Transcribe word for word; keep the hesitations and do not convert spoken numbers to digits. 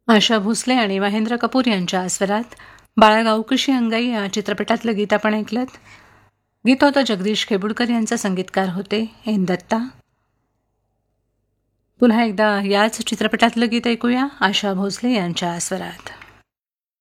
आशा भोसले आणि महेंद्र कपूर यांच्या स्वरात बाळा गावकशी अंगाई या चित्रपटातलं गीत आपण ऐकलं. गीत होतं जगदीश खेबुडकर यांचे, संगीतकार होते एन दत्ता. पुन्हा एकदा याच चित्रपटातलं गीत ऐकूया आशा भोसले यांच्या स्वरात.